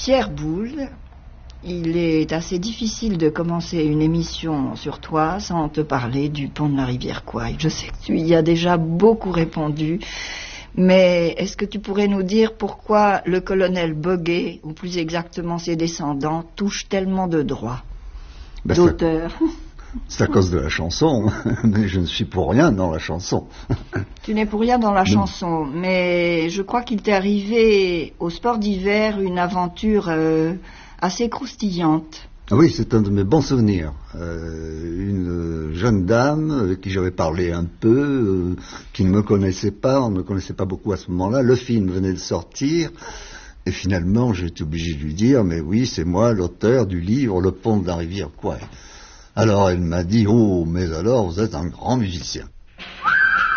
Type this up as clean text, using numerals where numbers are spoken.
Pierre Boulle. Il est assez difficile de commencer une émission sur toi sans te parler du pont de la rivière Kwai. Je sais que tu y as déjà beaucoup répondu, mais est-ce que tu pourrais nous dire pourquoi le colonel Boguet, ou plus exactement ses descendants, touche tellement de droits d'auteur? C'est à cause de la chanson, mais je ne suis pour rien dans la chanson. Tu n'es pour rien dans la chanson, mais je crois qu'il t'est arrivé au sport d'hiver une aventure assez croustillante. Oui, c'est un de mes bons souvenirs. Une jeune dame avec qui j'avais parlé un peu, qui ne me connaissait pas, on ne me connaissait pas beaucoup à ce moment-là. Le film venait de sortir, et finalement j'ai été obligé de lui dire, mais oui, c'est moi l'auteur du livre Le pont de la rivière Kwai. Alors elle m'a dit, oh, mais alors vous êtes un grand musicien.